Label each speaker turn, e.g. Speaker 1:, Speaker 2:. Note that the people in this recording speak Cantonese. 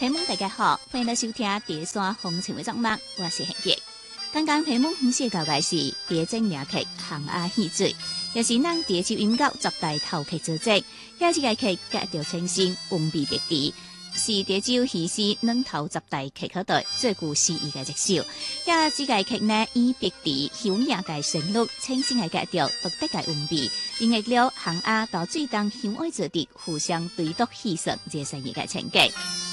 Speaker 1: 朋友們大家好，歡迎來收聽第一線風情嘅節目，我是恆杰。剛剛朋友們分析到嘅是第一正名劇《行阿戲水》，也是咱第一集音樂10大頭劇之一。也是個劇格調清新，溫美別緻，是第一集戲是兩頭10大劇可對最具詩意嘅一首。也這個劇呢以別緻優雅嘅旋律、清新嘅格調、獨特嘅溫美，迎合了行阿到最當相愛之地互相對讀戲說這生意嘅情景。